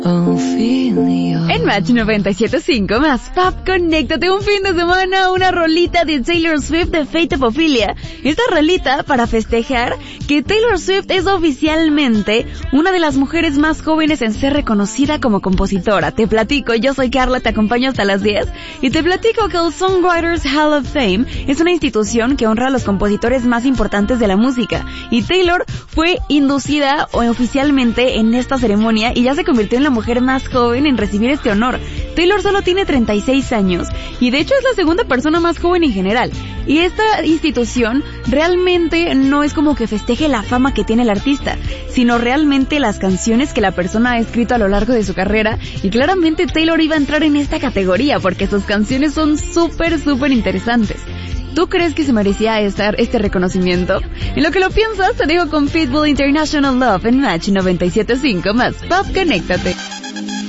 En Match 97.5 más Pop, conéctate un fin de semana a una rolita de Taylor Swift de Fate of Ophelia. Esta rolita para festejar que Taylor Swift es oficialmente una de las mujeres más jóvenes en ser reconocida como compositora. Te platico, yo soy Carla, te acompaño hasta las 10 y te platico que el Songwriters Hall of Fame es una institución que honra a los compositores más importantes de la música y Taylor fue inducida oficialmente en esta ceremonia y ya se convirtió en la mujer más joven en recibir este honor. Taylor solo tiene 36 años y de hecho es la segunda persona más joven en general. Y esta institución realmente no es como que festeje la fama que tiene el artista, sino realmente las canciones que la persona ha escrito a lo largo de su carrera, y claramente Taylor iba a entrar en esta categoría porque sus canciones son súper interesantes. ¿Tú crees que se merecía este reconocimiento? En lo que lo piensas, te dejo con Pitbull International Love en Match 97.5 más Pop, conéctate.